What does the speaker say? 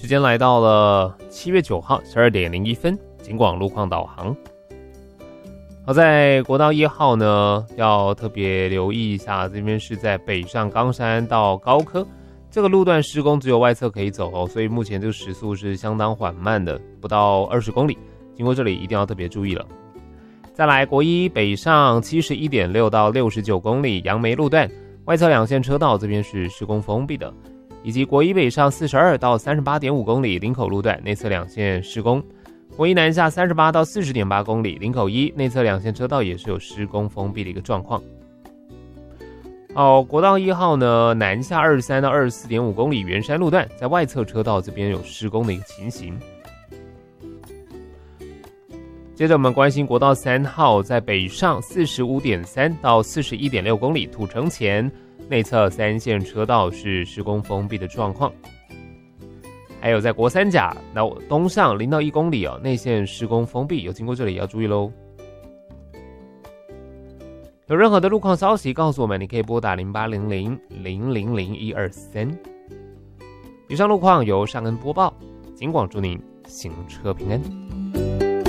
时间来到了7月9号12点01分，警广路况导航。好，在国道1号呢，要特别留意一下，这边是在北上冈山到高科，这个路段施工只有外侧可以走哦，所以目前这个时速是相当缓慢的，不到20公里。经过这里一定要特别注意了。再来，国一北上71.6到69公里，杨梅路段外侧2线车道这边是施工封闭的，以及国一北上42到38.5公里，林口路段内侧2线施工。国一南下38到40.8公里，林口一内侧2线车道也是有施工封闭的一个状况。好，国道1号呢，南下23到24.5公里，圆山路段在外侧车道这边有施工的一个情形。接着我们关心国道3号，在北上45.3到41.6公里，土城前内侧3线车道是施工封闭的状况。还有在国三甲那东上0到1公里哦，内线施工封闭，有经过这里也要注意咯。有任何的路况消息告诉我们，你可以拨打0800-000-123。以上路况由尚恩播报，警广祝您行车平安。